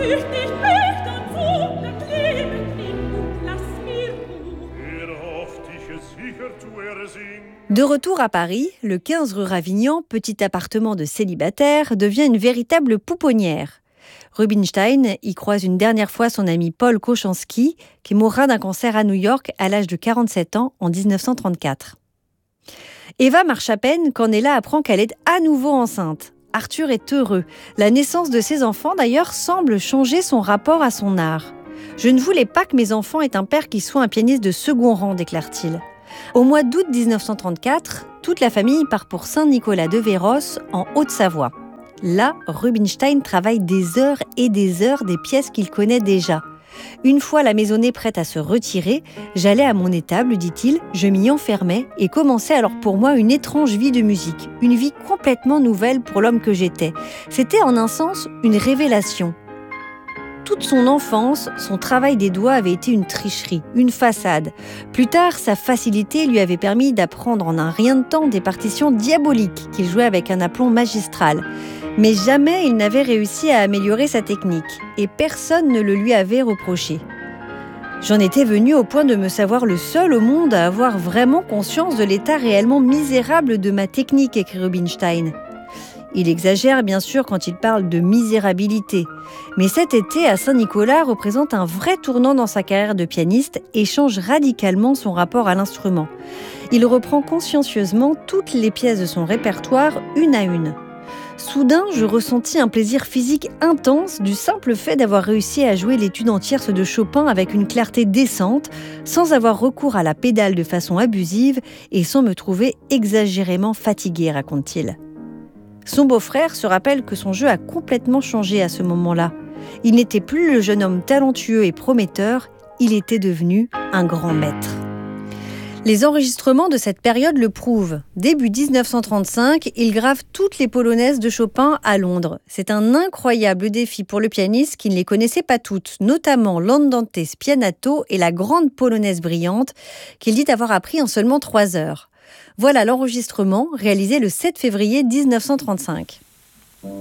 De retour à Paris, le 15 rue Ravignan, petit appartement de célibataire, devient une véritable pouponnière. Rubinstein y croise une dernière fois son ami Paul Kochanski, qui mourra d'un cancer à New York à l'âge de 47 ans en 1934. Eva marche à peine quand Nella apprend qu'elle est à nouveau enceinte. Arthur est heureux. La naissance de ses enfants, d'ailleurs, semble changer son rapport à son art. « Je ne voulais pas que mes enfants aient un père qui soit un pianiste de second rang », déclare-t-il. Au mois d'août 1934, toute la famille part pour Saint-Nicolas-de-Véros, en Haute-Savoie. Là, Rubinstein travaille des heures et des heures des pièces qu'il connaît déjà. Une fois la maisonnée prête à se retirer, j'allais à mon étable, dit-il, je m'y enfermais et commençait alors pour moi une étrange vie de musique, une vie complètement nouvelle pour l'homme que j'étais. C'était en un sens une révélation. Toute son enfance, son travail des doigts avait été une tricherie, une façade. Plus tard, sa facilité lui avait permis d'apprendre en un rien de temps des partitions diaboliques qu'il jouait avec un aplomb magistral. Mais jamais il n'avait réussi à améliorer sa technique, et personne ne le lui avait reproché. J'en étais venu au point de me savoir le seul au monde à avoir vraiment conscience de l'état réellement misérable de ma technique, écrit Rubinstein. Il exagère bien sûr quand il parle de misérabilité. Mais cet été à Saint-Nicolas représente un vrai tournant dans sa carrière de pianiste et change radicalement son rapport à l'instrument. Il reprend consciencieusement toutes les pièces de son répertoire, une à une. Soudain, je ressentis un plaisir physique intense du simple fait d'avoir réussi à jouer l'étude en tierce de Chopin avec une clarté décente, sans avoir recours à la pédale de façon abusive et sans me trouver exagérément fatigué, raconte-t-il. Son beau-frère se rappelle que son jeu a complètement changé à ce moment-là. Il n'était plus le jeune homme talentueux et prometteur, il était devenu un grand maître. Les enregistrements de cette période le prouvent. Début 1935, il grave toutes les polonaises de Chopin à Londres. C'est un incroyable défi pour le pianiste qui ne les connaissait pas toutes, notamment l'Andante Spianato et la grande polonaise brillante, qu'il dit avoir appris en seulement 3 heures. Voilà l'enregistrement réalisé le 7 février 1935.